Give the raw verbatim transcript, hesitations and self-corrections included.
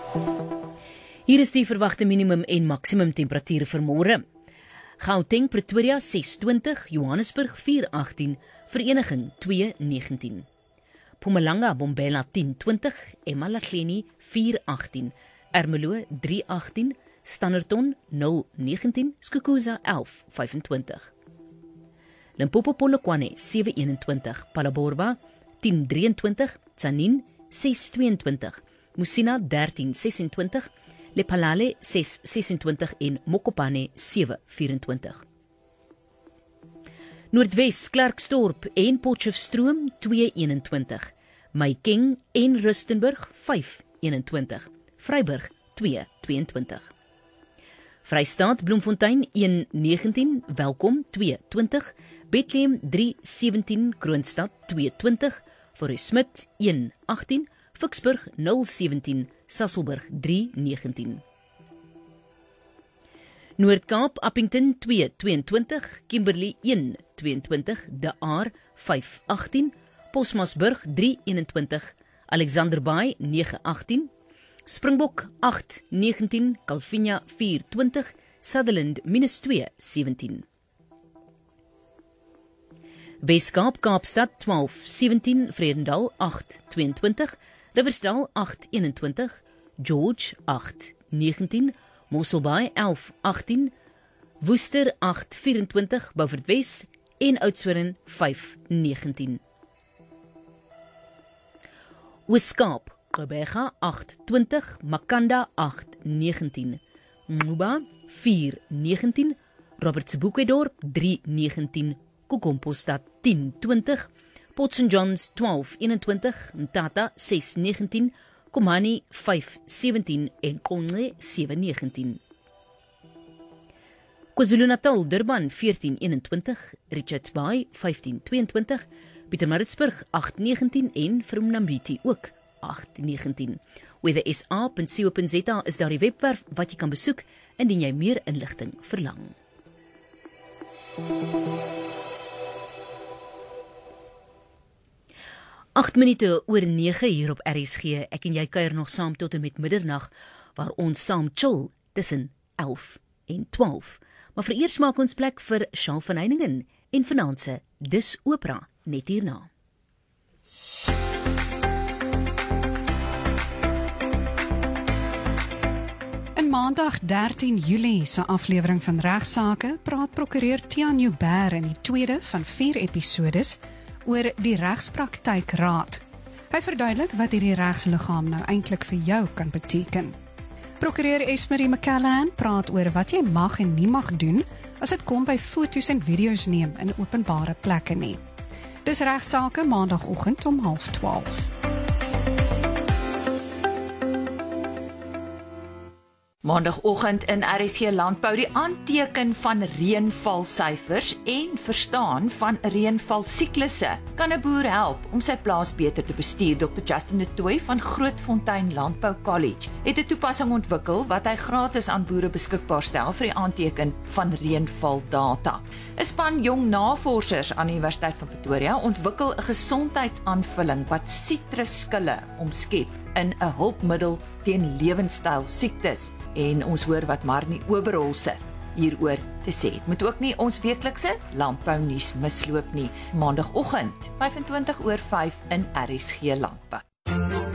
Hier is die verwagte minimum en maksimum temperatuur vir môre. Gauteng, Pretoria ses twintig, Johannesburg vier agtien, Vereniging twee negentien. Mpumalanga, Bombela tien twintig, eMalahleni vier agtien, Ermelo drie agtien, Standerton nul negentien, Skukuza elf vyfentwintig. Limpopo, Polokwane sewe eenentwintig, Phalaborwa tien drieëntwintig, Tzaneen ses tweeëntwintig, Musina dertien sesentwintig, Lephalale ses sesentwintig en Mokopane sewe vyfentwintig. Noordwes, Klerksdorp en Potchefstroom twee eenentwintig, Mahikeng en Rustenburg vyf eenentwintig, Vryburg twee tweeëntwintig. Vrystaat, Bloemfontein een negentien, Welkom twee twintig, Bethlehem drie sewentien, Kroonstad twee twintig, Forest-Smith een agtien, Vicksburg nul sewentien, Sasolburg drie negentien. Noord-Kaap, Appington twee tweeëntwintig, Kimberley een tweeëntwintig, De Aar vyf agtien, Posmasburg drie eenentwintig, Alexander Bay nege agtien, Springbok agt negentien, Calvinia vier twintig, Sutherland minus twee sewentien. Weskaap, Kaapstad twaalf sewentien, Vredendal agt tweeëntwintig, Riversdal agt eenentwintig, George agt negentien, Mossel Bay elf agtien, Woester agt vyfentwintig, Beaufort Wes en Oudtshoorn vyf negentien. Ooskaap, Gqeberha agt twintig, Makanda agt negentien, Nquba vier negentien, Robert Sebokwe-dorp drie negentien, Kokompostad tien twintig, Port Saint Johns twaalf eenentwintig, Mthatha ses negentien, Komani vyf sewentien en Qonce sewe negentien. KwaZulu-Natal, Durban veertien eenentwintig, Richards Bay vyftien tweeëntwintig, Pietermaritzburg agt negentien en Mozambique ook agt negentien. weather s a punt co punt z a is daar die webwerf wat jy kan besoek indien jy meer inligting verlang. agt minute oor nege hier op R S G. Ek en jy kuier nog saam tot en met middernag, waar ons saam chill tussen elf en twaalf. Maar vereers maak ons plek vir Shaal van Heiningen en vanaand se Dis Opera net hierna. In Maandag dertien Julie se aflewering van Regsake praat prokureur Tiaan Joubert in die tweede van vier episodes oor die Regspraktykraad. Hy verduidelik wat hierdie regsliggaam nou eintlik vir jou kan beteken. Prokureur Esmerie McCallahan praat oor wat jy mag en nie mag doen as dit kom by foto's en video's neem in openbare plekke nie. Dis Regsake Maandagoggend om half twaalf. Maandagoggend in R S G Landbou, die aanteken van reënvalsyfers en verstaan van reënvalsiklusse kan 'n boer help om sy plaas beter te bestuur. Dokter Justin de Tooy van Grootfontein Landbou College het 'n toepassing ontwikkel wat hy gratis aan boere beskikbaar stel vir die aanteken van reënvaldata. 'n Span jong navorsers aan die Universiteit van Pretoria ontwikkel 'n gesondheidsaanvulling wat sitrusskille omskep in 'n hulpmiddel teen lewenstyl siektes. En ons hoor wat Marnie Oberholzer hieroor te sê het. Moet ook nie ons weeklikse landbou nuus misloop nie. Maandagoggend vyfentwintig oor vyf in R S G Landbou.